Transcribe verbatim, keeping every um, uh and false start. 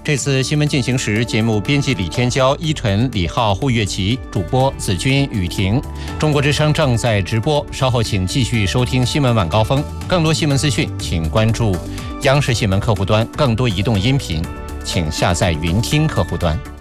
这次新闻进行时，节目编辑李天骄、依晨、李浩、胡月琪，主播子君、雨婷。中国之声正在直播，稍后请继续收听新闻晚高峰。更多新闻资讯，请关注央视新闻客户端；更多移动音频，请下载云听客户端。